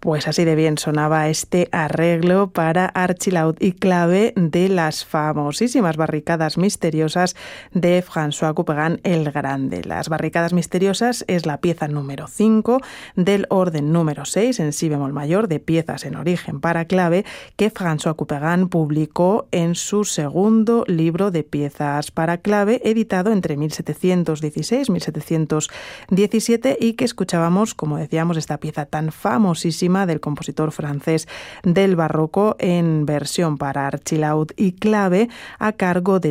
Pues así de bien sonaba este arreglo para archilaud y clave de las famosísimas barricadas misteriosas de François Couperin el Grande. Las barricadas misteriosas es la pieza número 5 del orden número 6 en si bemol mayor de piezas en origen para clave que François Couperin publicó en su segundo libro de piezas para clave, editado entre 1716 y 1717, y que escuchábamos, como decíamos, esta pieza tan famosísima del compositor francés del barroco en versión para archilaud y clave a cargo de